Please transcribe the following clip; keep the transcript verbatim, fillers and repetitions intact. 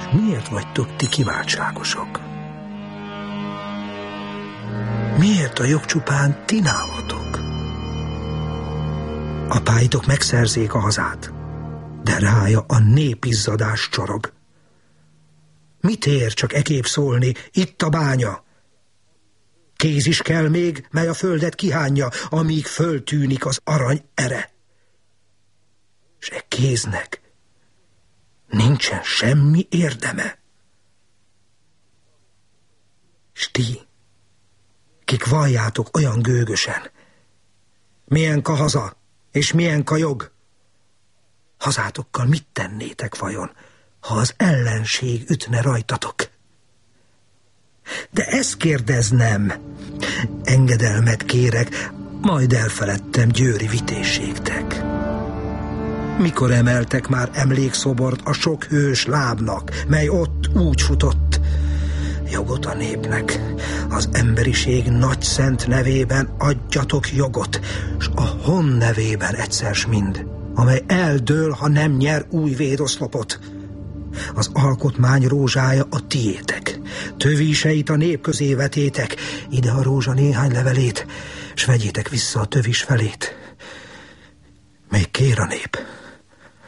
Miért vagytok ti kiváltságosok? Miért a jog csupán ti nálatok? Apáitok megszerzék a hazát, de rája a népizzadás csorog. Mit ér csak ekép szólni, itt a bánya? Kéz is kell még, mely a földet kihányja, amíg föltűnik az arany ere. S e kéznek nincsen semmi érdeme. S ti, kik valljátok olyan gőgösen, milyen a haza, és milyen a jog, hazátokkal mit tennétek vajon, ha az ellenség ütne rajtatok? De ezt kérdeznem, engedelmet kérek, majd elfeledtem győri vitézségtek. Mikor emeltek már emlékszobort a sok hős lábnak, mely ott úgy futott? Jogot a népnek, az emberiség nagy szent nevében adjatok jogot, s a hon nevében egyszers mind, amely eldől, ha nem nyer új védoszlopot. Az alkotmány rózsája a tiétek, töviseit a nép közé vetétek, ide a rózsa néhány levelét, s vegyétek vissza a tövis felét, mely kér a nép.